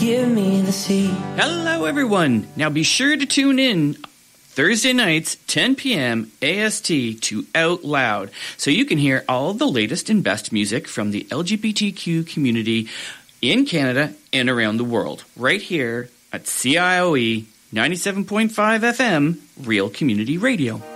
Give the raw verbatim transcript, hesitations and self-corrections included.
Give me the sea. Hello, everyone. Now be sure to tune in Thursday nights, ten p.m. A S T to Out Loud, so you can hear all the latest and best music from the L G B T Q community in Canada and around the world, right here at C I O E ninety-seven point five F M, Real Community Radio.